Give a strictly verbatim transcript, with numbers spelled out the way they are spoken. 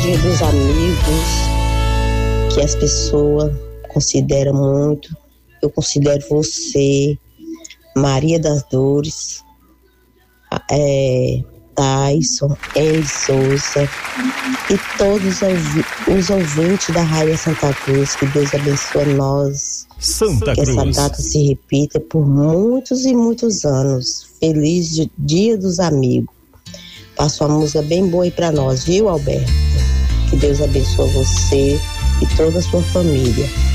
Dia dos Amigos, que as pessoas consideram muito. Eu considero você, Maria das Dores, é, Tyson, M. Souza e todos os ouvintes da Rádio Santa Cruz. Que Deus abençoe nós. Santa que Cruz. essa data se repita por muitos e muitos anos. Feliz Dia dos Amigos. Passa uma música bem boa aí pra nós, viu, Alberto? Que Deus abençoe você e toda a sua família.